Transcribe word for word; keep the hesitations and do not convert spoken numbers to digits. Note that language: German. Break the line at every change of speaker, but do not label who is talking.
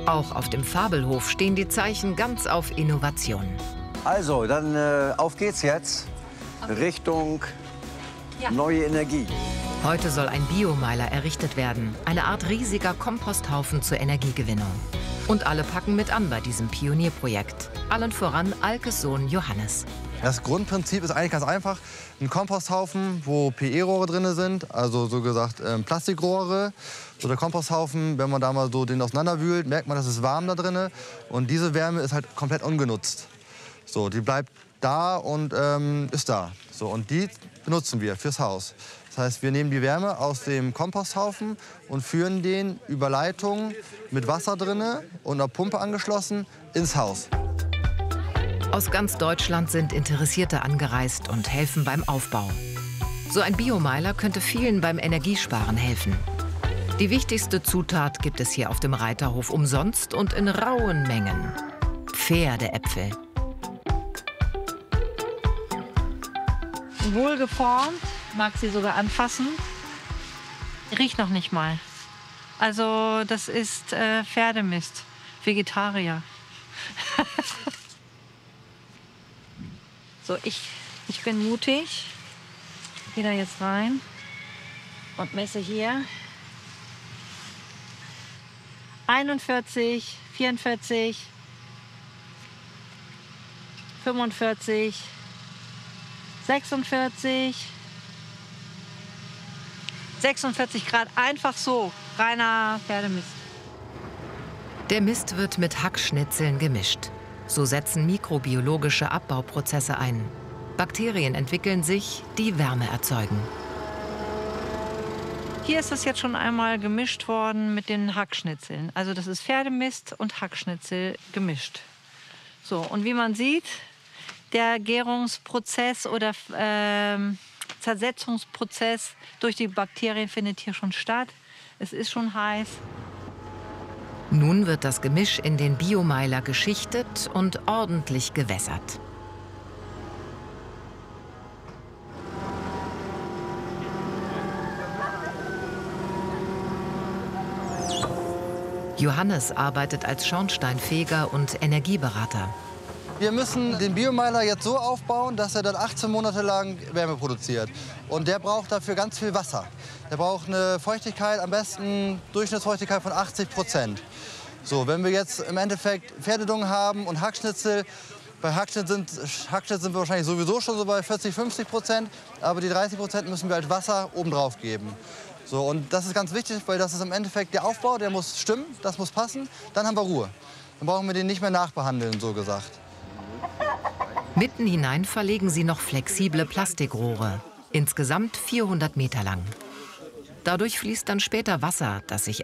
Auch auf dem Fabelhof stehen die Zeichen ganz auf Innovation.
Also, dann äh, auf geht's jetzt Richtung ja. neue Energie.
Heute soll ein Biomeiler errichtet werden, eine Art riesiger Komposthaufen zur Energiegewinnung. Und alle packen mit an bei diesem Pionierprojekt. Allen voran Alkes Sohn Johannes.
Das Grundprinzip ist eigentlich ganz einfach. Ein Komposthaufen, wo P E-Rohre drin sind, also so gesagt ähm, Plastikrohre. So der Komposthaufen, wenn man da mal so den auseinanderwühlt, merkt man, dass es warm da drin. Und diese Wärme ist halt komplett ungenutzt. So, die bleibt da und ähm, ist da. So, und die benutzen wir fürs Haus. Das heißt, wir nehmen die Wärme aus dem Komposthaufen und führen den über Leitungen mit Wasser drin und einer Pumpe angeschlossen ins Haus.
Aus ganz Deutschland sind Interessierte angereist und helfen beim Aufbau. So ein Biomeiler könnte vielen beim Energiesparen helfen. Die wichtigste Zutat gibt es hier auf dem Reiterhof umsonst und in rauen Mengen: Pferdeäpfel.
Wohlgeformt, mag sie sogar anfassen. Riecht noch nicht mal. Also das ist äh, Pferdemist, Vegetarier. So, ich, ich bin mutig. Gehe da jetzt rein und messe hier. einundvierzig, vierundvierzig, fünfundvierzig, sechsundvierzig, sechsundvierzig Grad, einfach so, reiner Pferdemist.
Der Mist wird mit Hackschnitzeln gemischt. So setzen mikrobiologische Abbauprozesse ein. Bakterien entwickeln sich, die Wärme erzeugen.
Hier ist das jetzt schon einmal gemischt worden mit den Hackschnitzeln. Also das ist Pferdemist und Hackschnitzel gemischt. So, und wie man sieht, der Gärungsprozess oder äh, Zersetzungsprozess durch die Bakterien findet hier schon statt. Es ist schon heiß.
Nun wird das Gemisch in den Biomeiler geschichtet und ordentlich gewässert. Johannes arbeitet als Schornsteinfeger und Energieberater.
Wir müssen den Biomeiler jetzt so aufbauen, dass er dann achtzehn Monate lang Wärme produziert. Und der braucht dafür ganz viel Wasser. Der braucht eine Feuchtigkeit, am besten Durchschnittsfeuchtigkeit von achtzig Prozent. So, wenn wir jetzt im Endeffekt Pferdedung haben und Hackschnitzel, bei Hackschnitzel sind, Hackschnitzel sind wir wahrscheinlich sowieso schon so bei vierzig, fünfzig Prozent, aber die dreißig Prozent müssen wir als Wasser obendrauf geben. So, und das ist ganz wichtig, weil das ist im Endeffekt der Aufbau, der muss stimmen, das muss passen, dann haben wir Ruhe. Dann brauchen wir den nicht mehr nachbehandeln, so gesagt.
Mitten hinein verlegen sie noch flexible Plastikrohre, insgesamt vierhundert Meter lang. Dadurch fließt dann später Wasser, das sich